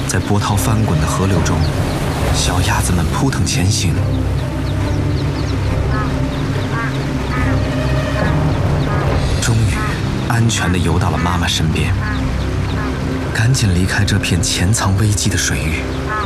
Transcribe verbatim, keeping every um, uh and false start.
在波涛翻滚的河流中，小鸭子们扑腾前行。终于，安全地游到了妈妈身边，赶紧离开这片潜藏危机的水域。